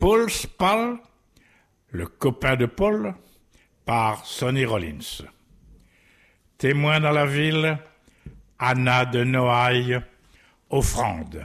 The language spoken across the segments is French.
Paul Spall, le copain de Paul, par Sonny Rollins. Témoin dans la ville, Anna de Noailles, offrande.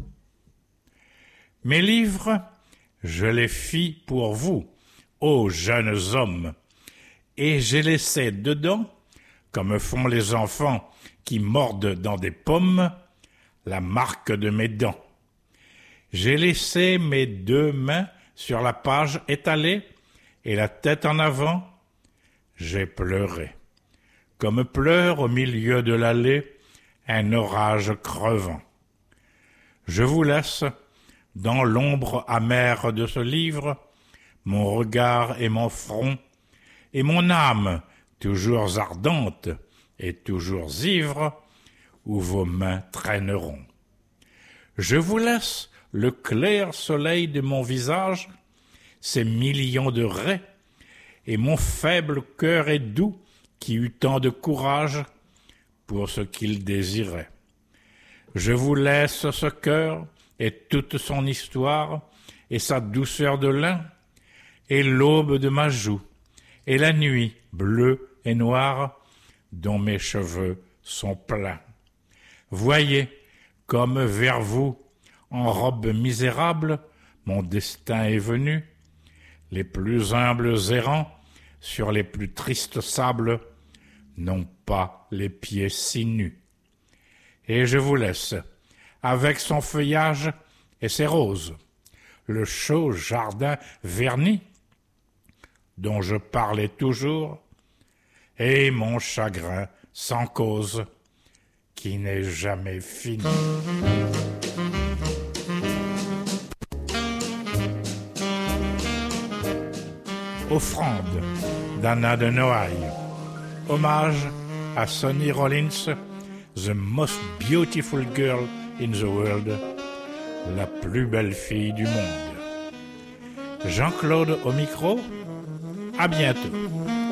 Mes livres, je les fis pour vous, ô jeunes hommes, et j'ai laissé dedans, comme font les enfants qui mordent dans des pommes, la marque de mes dents. J'ai laissé mes deux mains sur la page étalée et la tête en avant. J'ai pleuré, comme pleure au milieu de l'allée un orage crevant. Je vous laisse, dans l'ombre amère de ce livre, mon regard et mon front, et mon âme, toujours ardente et toujours ivre, où vos mains traîneront. Je vous laisse le clair soleil de mon visage, ses millions de raies, et mon faible cœur est doux qui eut tant de courage pour ce qu'il désirait. Je vous laisse ce cœur et toute son histoire, et sa douceur de lin, et l'aube de ma joue, et la nuit bleue et noire dont mes cheveux sont pleins. Voyez comme vers vous, en robe misérable, mon destin est venu. Les plus humbles errants, sur les plus tristes sables, n'ont pas les pieds si nus. Et je vous laisse, avec son feuillage et ses roses, le chaud jardin verni, dont je parlais toujours, et mon chagrin sans cause, qui n'est jamais fini. Offrande d'Anna de Noailles. Hommage à Sonny Rollins, the most beautiful girl in the world, la plus belle fille du monde. Jean-Claude au micro, à bientôt.